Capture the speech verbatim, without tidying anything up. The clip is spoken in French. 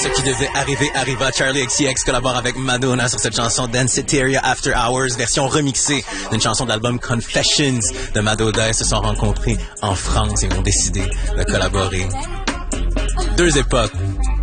Ce qui devait arriver arriva. Charlie X C X collabore avec Madonna sur cette chanson Danceteria After Hours, version remixée d'une chanson de l'album Confessions de Madonna. Ils se sont rencontrés en France et ont décidé de collaborer. Deux époques.